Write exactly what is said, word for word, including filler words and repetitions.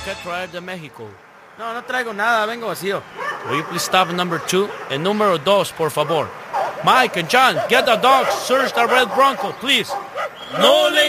¿Qué traer de México? No, no traigo nada, vengo vacío. Will you please stop number two? And número dos, por favor. Mike and John, get the dogs. Search the red Bronco, please. No le